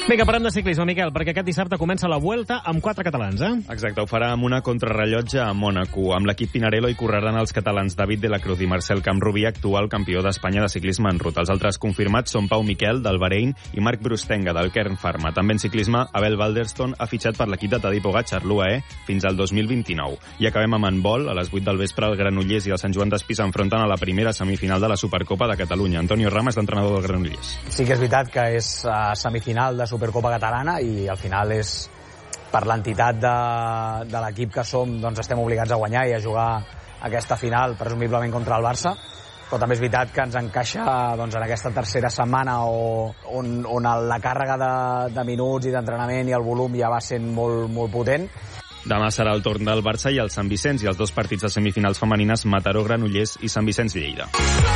Vinga, parlem de ciclisme, Miquel, perquè aquest dissabte comença la Vuelta amb 4 catalans, Exacte, ho farà amb una contrarrellotge a Mònaco. Amb l'equip Pinarello hi correran els catalans David de la Cruz i Marcel Camprubí, actual campió d'Espanya de ciclisme en ruta. Els altres confirmats són Pau Miquel, del Bahrein, i Marc Brustenga, del Kern Pharma. També en ciclisme, Abel Walderston ha fitxat per l'equip de Tadej Pogačar, l'UAE, fins al 2029. I acabem amb handbol. A les 8 del vespre, el Granollers i el Sant Joan d'Espí s'enfronten a la primera semifinal de la Supercopa de Catalunya. Antonio Ramas, l'entrenador del Granollers. Sí que és veritat que és semifinal de Supercopa Catalana i al final és per l'entitat de l'equip que som, doncs estem obligats a guanyar i a jugar aquesta final presumiblement contra el Barça, però també és veritat que ens encaixa doncs, en aquesta tercera setmana on la càrrega de minuts i d'entrenament i el volum ja va sent molt, molt potent. Demà serà el torn del Barça i el Sant Vicenç, i els dos partits de semifinals femenines, Mataró, Granollers i Sant Vicenç, Lleida.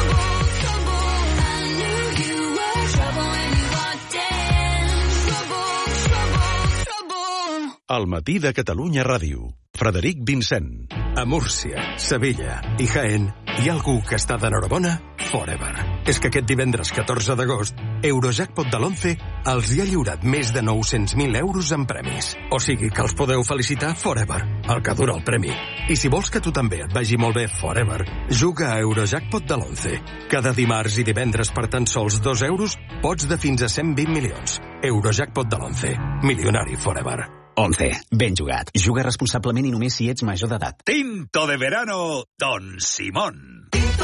Al matí de Catalunya Ràdio. Frederic Vincent. A Múrcia, Sevilla i Jaén hi ha algú que està d'enhorabona forever. És que aquest divendres 14 d'agost, Eurojackpot de l'11 els hi ha lliurat més de 900.000 euros en premis. O sigui que els podeu felicitar forever, el que dura el premi. I si vols que tu també et vagi molt bé forever, juga a Eurojackpot de l'11. Cada dimarts i divendres per tan sols 2 euros pots de fins a 120 milions. Eurojackpot de l'11. Milionari forever. 11. Ben jugat. Juga responsablement i només si ets major d'edat. Tinto de verano, Don Simón.